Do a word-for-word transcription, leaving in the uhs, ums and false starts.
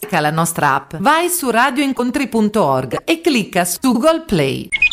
Scarica la nostra app, vai su radioincontri punto org e clicca su Google Play.